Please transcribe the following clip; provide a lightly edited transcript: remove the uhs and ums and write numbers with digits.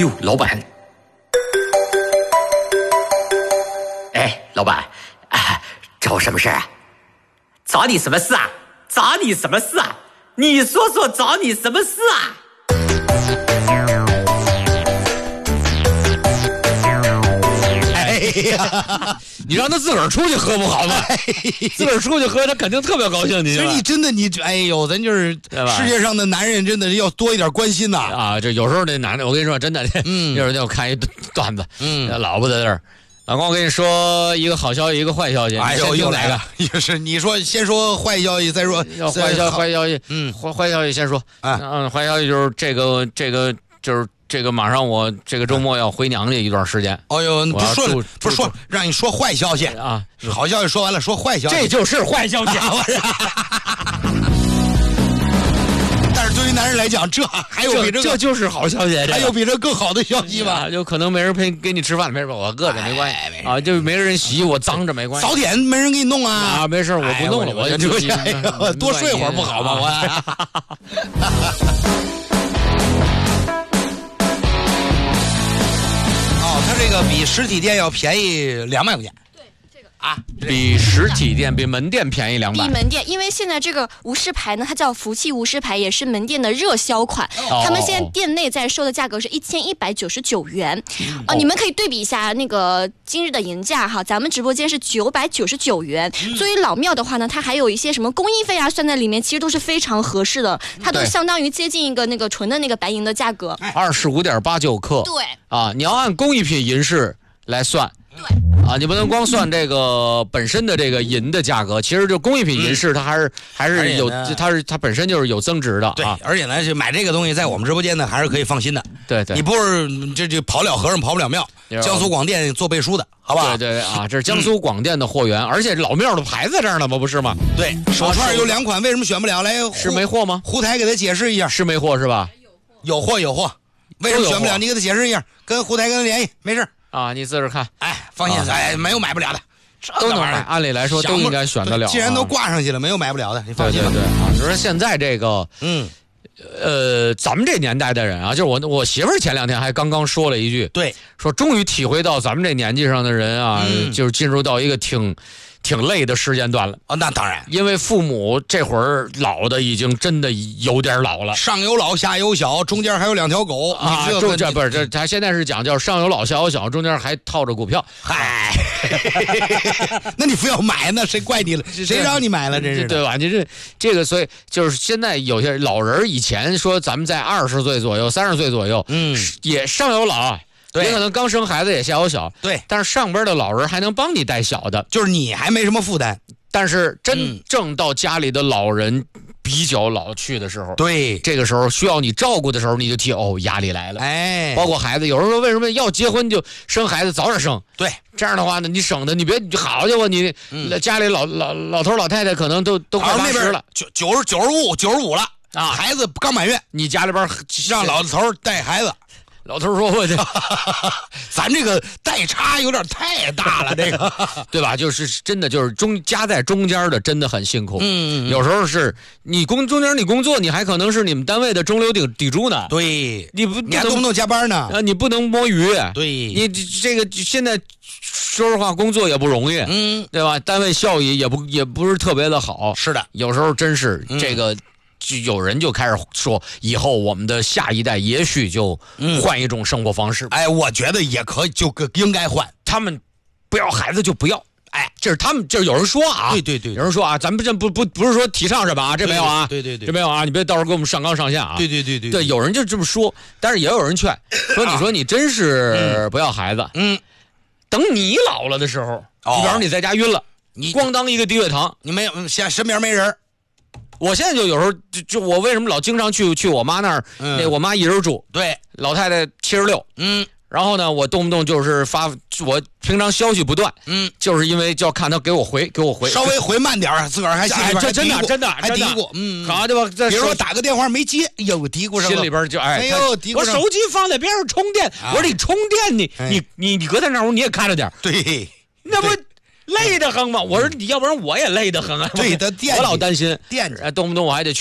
哟，老板。哎，老板，找我什么事啊？找你什么事啊？找你什么事啊？你说说找你什么事啊？ 哎呀，你让他自个儿出去喝不好吗？自个儿出去喝，他肯定特别高兴。 其实你真的哎呦，咱就是世界上的男人，真的要多一点关心呐！ 啊，这有时候那男的，我跟你说，真的，有时候我看一段子，老婆在这儿，老公，我跟你说一个好消息，一个坏消息。 哎呦，又来了，也是你说先说坏消息，再说坏消息，坏消息先说啊，坏消息就是这个就是这个马上我这个周末要回娘家一段时间。 哦呦，不是说让你说坏消息啊， 好消息说完了，说坏消息， 这就是坏消息。 但是对于男人来讲，这还有比这就是好消息， 还有比这更好的消息吗？ 就可能没人陪给你吃饭，没事，我饿着没关系啊，就没人洗我脏着没关系。 早点没人给你弄啊， 没事，我不弄了，我就多睡会儿不好吗？我。它这个比实体店要便宜200块钱。 对，这个啊， 比实体店比门店便宜200。 比门店，因为现在这个无饰牌呢，它叫福气无饰牌，也是门店的热销款。他们现在店内在售的价格是1199元。你们可以对比一下那个今日的银价哈，咱们直播间是999元。作为老庙的话呢，它还有一些什么工艺费啊算在里面，其实都是非常合适的，它都相当于接近一个那个纯的那个白银的价格。 25.89克。 对。 啊，你要按工艺品银饰来算。 对。 啊，你不能光算这个本身的这个银的价格，其实就工艺品银饰它还是有，它本身就是有增值的。 对， 啊， 而且呢，就买这个东西在我们直播间呢还是可以放心的。 对对， 你不是这跑不了和尚跑不了庙，江苏广电做背书的，好吧？ 对对啊，这是江苏广电的货源，而且老庙的牌在这儿呢吗？不是吗？ 对，手串有2款，为什么选不了？来， 是没货吗？ 胡台给他解释一下， 是没货是吧？ 有货，为什么选不了？你给他解释一下，跟胡台跟他联系，没事啊，你自个儿看。 哎，放心，没有买不了的。 都能买，按理来说都应该选得了。 既然都挂上去了，没有买不了的，你放心吧。 对啊，你说现在这个，咱们这年代的人啊，就是我媳妇儿前2天还刚说了一句， 对， 说终于体会到咱们这年纪上的人啊，就是进入到一个挺累的时间段了。 那当然， 因为父母这会儿老的已经真的有点老了， 上有老下有小，中间还有2条狗啊。这不是他现在是讲叫上有老下有小，中间还套着股票。 嗨，那你不要买，那谁怪你了？谁让你买了？真是对吧？你这个，所以就是现在有些老人以前说咱们在20岁左右、30岁左右，也上有老。 对， 也可能刚生孩子也下有小， 对， 但是上边的老人还能帮你带小的， 就是你还没什么负担。 但是真正到家里的老人比较老去的时候， 对， 这个时候需要你照顾的时候，你就提压力来了。 哎， 包括孩子，有人说为什么要结婚就生孩子早点生？ 对， 这样的话呢，你省的你别好家伙，你家里老头老太太可能都快80了 ，95了啊， 孩子刚满月， 你家里边让老头带孩子。 老头说：“我这， 咱这个代差有点太大了，这个对吧？就是真的，就是夹在中间的，真的很辛苦。有时候是你中间你工作，你还可能是你们单位的中流砥柱呢。 对， 你还动不动加班呢？ 你不能摸鱼。 对， 你这个现在说实话，工作也不容易，对吧？单位效益也不是特别的好。 是的， 有时候真是这个。”就有人就开始说，以后我们的下一代也许就换一种生活方式。 哎，我觉得也可以，就应该换。 他们不要孩子就不要。哎，这是他们，就是有人说啊， 对， 有人说啊，咱们这不是说提倡什么啊，这没有啊， 对， 这没有啊，你别到时候给我们上纲上线啊。 对， 有人就这么说，但是也有人劝说，你说你真是不要孩子，等你老了的时候，你比方说你在家晕了，你咣当一个低血糖， 你没有身边没人。 我现在就有时候就我为什么老经常去我妈那儿？那我妈一人住， 对， 老太太76，然后呢，我动不动就是我平常消息不断，就是因为就要看她给我回， 稍微回慢点，自个儿还心里边这真的还嘀咕， 好对吧？ 比如说打个电话没接，有嘀咕什么？ 心里边就哎呦，嘀咕我手机放在边上充电，我说你充电你搁在那儿你也看着点， 对， 那不。累得很吗？我说你要不然我也累得很啊。 对， 我老担心， 惦着， 动不动我还得去。